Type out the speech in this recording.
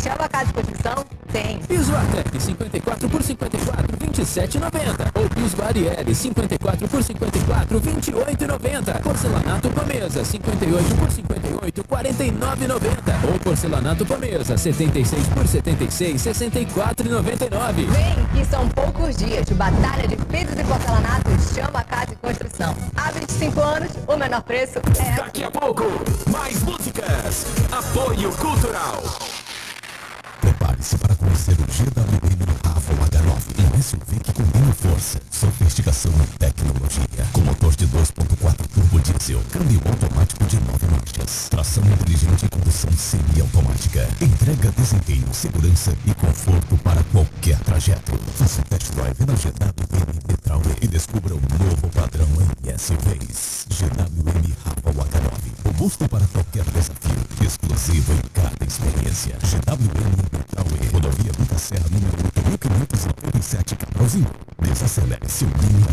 Chama a Casa de Construção? Tem. Piso Artec 54 por 54, 27,90. Ou piso Arielle 54 por 54, 28,90. Porcelanato Pamesa 58 por 58, 49,90. Ou porcelanato Pamesa 76 por 76, 64,99. Vem, que são poucos dias de batalha de pisos e porcelanatos. Chama a Casa de Construção. Há 25 anos, o menor preço é... Daqui a pouco, mais músicas. Apoio Cultural. Prepare-se para conhecer o GWM Raval H9, um SUV que combina força, sofisticação e tecnologia. Com motor de 2.4 turbo diesel, câmbio automático de 9 marchas, tração inteligente e condução semi-automática. Entrega desempenho, segurança e conforto para qualquer trajeto. Faça um test drive na GWM Petrauer e descubra o novo padrão em SUVs. GWM Raval H9, robusto para qualquer desafio, exclusivo em cada experiência. GWM Petrauer, rodovia Vita Serra, número 8597, Cabralzinho. Desacelere seu rumo